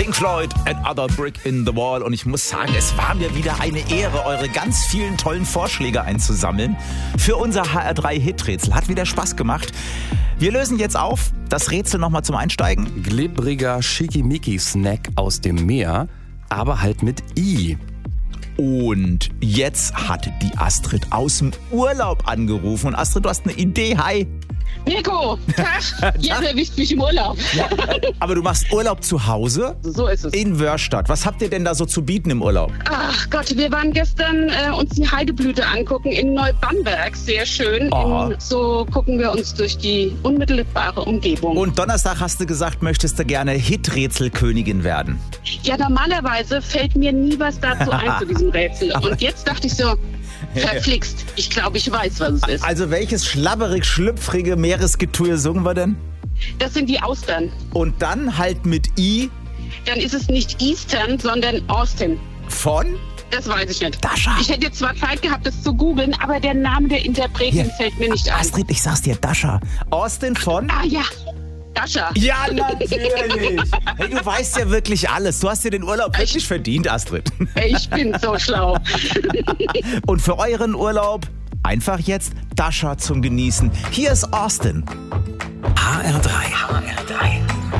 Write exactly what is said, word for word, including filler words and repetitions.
Pink Floyd, Another Brick in the Wall. Und ich muss sagen, es war mir wieder eine Ehre, eure ganz vielen tollen Vorschläge einzusammeln für unser H R drei Hiträtsel. Hat wieder Spaß gemacht. Wir lösen jetzt auf. Das Rätsel nochmal zum Einsteigen. Glibbriger Schickimicki-Snack aus dem Meer, aber halt mit I. Und jetzt hat die Astrid aus dem Urlaub angerufen. Und Astrid, du hast eine Idee. Hi. Nico, Tag. Jetzt erwischt mich im Urlaub. Ja, aber du machst Urlaub zu Hause? So ist es. In Wörstadt. Was habt ihr denn da so zu bieten im Urlaub? Ach Gott, wir waren gestern äh, uns die Heideblüte angucken in Neubamberg. Sehr schön. Oh. In, so gucken wir uns durch die unmittelbare Umgebung. Und Donnerstag hast du gesagt, möchtest du gerne Hiträtselkönigin werden. Ja, normalerweise fällt mir nie was dazu ein zu diesem Rätsel. Und jetzt dachte ich so, verflixt. Ich glaube, ich weiß, was es ist. Also welches schlabberig-schlüpfrige Meeresgetue singen wir denn? Das sind die Austern. Und dann halt mit I. Dann ist es nicht Eastern, sondern Austin. Von? Das weiß ich nicht. Dasha. Ich hätte jetzt zwar Zeit gehabt, das zu googeln, aber der Name der Interpretin Hier. fällt mir nicht ein. Astrid, ich sag's dir, Dasha. Austin von? Ah ja, Dasha. Ja, natürlich. Hey, du weißt ja wirklich alles. Du hast dir den Urlaub wirklich verdient, Astrid. Ich bin so schlau. Und für euren Urlaub einfach jetzt Dasha zum Genießen. Hier ist Austin. H R drei. H R drei.